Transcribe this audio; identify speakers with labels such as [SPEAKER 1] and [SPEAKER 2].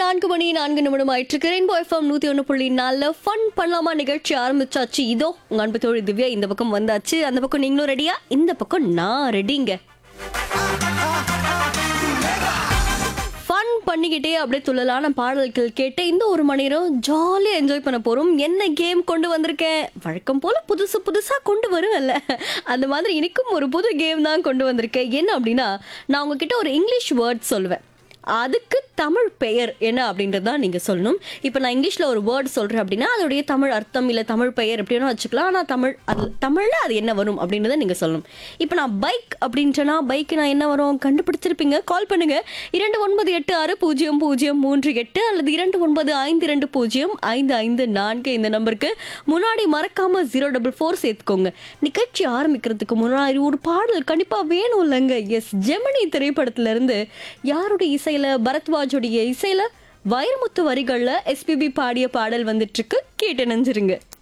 [SPEAKER 1] 4 மணி 4 நிமிடம் ஆயிட்டு rainbow FM 101.4 fun பண்ணலாமா நிகழ்ச்சி ஆரம்பிச்சாச்சு. இதோ உங்க அன்பு தோழி திவ்யா இந்த பக்கம் வந்தாச்சு. அந்த பக்கம் நீங்களும் ரெடியா? இந்த பக்கம் நான் ரெடிங்க. ஃபன் பண்ணிக்கிட்டே அப்படியே துள்ளலான பாடல்கள் கேட்டு இந்த ஒரு மணி நேரம் ஜாலியாக என்ஜாய் பண்ண போகிறோம். என்ன கேம் கொண்டு வந்திருக்கேன்? வழக்கம் போல் புதுசாக கொண்டு வருவேன்ல, அந்த மாதிரி இன்னைக்கும் ஒரு புது கேம் தான் கொண்டு வந்திருக்கேன். என்ன அப்படின்னா, நான் உங்ககிட்ட ஒரு இங்கிலீஷ் வேர்ட் சொல்லுவேன், அதுக்கு தமிழ் பெயர் என்ன அப்படின்றது தான் நீங்கள் சொல்லணும். இப்போ நான் இங்கிலீஷில் ஒரு வேர்டு சொல்கிறேன் அப்படின்னா அதோடைய தமிழ் அர்த்தம் இல்லை தமிழ் பெயர் எப்படின்னா வச்சுக்கலாம். ஆனால் தமிழில் அது என்ன வரும் அப்படின்றத நீங்கள் சொல்லணும். இப்போ நான் பைக் அப்படின்ட்டேன்னா பைக்கு நான் என்ன வரும் கண்டுபிடிச்சிருப்பீங்க. கால் பண்ணுங்கள் 29860038 அல்லது 2952055554 இந்த நம்பருக்கு. முன்னாடி மறக்காமல் 044 சேர்த்துக்கோங்க. நிகழ்ச்சி ஆரம்பிக்கிறதுக்கு முன்னாடி ஒரு பாடல் கண்டிப்பாக வேணும் இல்லைங்க. எஸ், ஜெமினி திரைப்படத்திலிருந்து யாருடைய இசையில, பரத்வாஜுடைய இசையில வைரமுத்து வரிகள்ல எஸ்பிபி பாடிய பாடல் வந்துட்டு இருக்கு. கேட்டு நெஞ்சிருங்க.